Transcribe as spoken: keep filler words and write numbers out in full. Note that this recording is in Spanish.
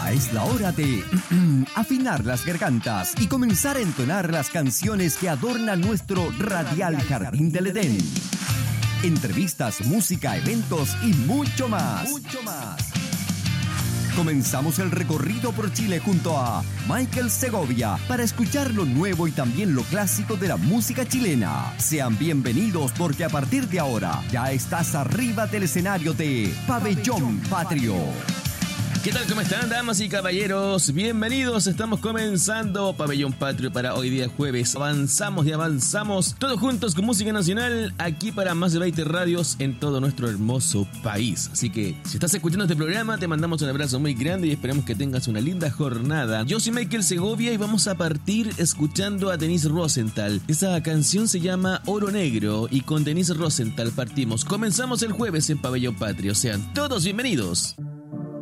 Ya es la hora de afinar las gargantas y comenzar a entonar las canciones que adornan nuestro radial Jardín del Edén. Entrevistas, música, eventos y mucho más. Mucho más. Comenzamos el recorrido por Chile junto a Michael Segovia para escuchar lo nuevo y también lo clásico de la música chilena. Sean bienvenidos porque a partir de ahora ya estás arriba del escenario de Pabellón Patrio. ¿Qué tal? ¿Cómo están, damas y caballeros? Bienvenidos, estamos comenzando Pabellón Patrio para hoy día jueves. Avanzamos y avanzamos todos juntos con música nacional aquí para más de veinte radios en todo nuestro hermoso país. Así que si estás escuchando este programa te mandamos un abrazo muy grande y esperamos que tengas una linda jornada. Yo soy Michael Segovia y vamos a partir escuchando a Denise Rosenthal. Esa canción se llama Oro Negro y con Denise Rosenthal partimos. Comenzamos el jueves en Pabellón Patrio. Sean todos bienvenidos.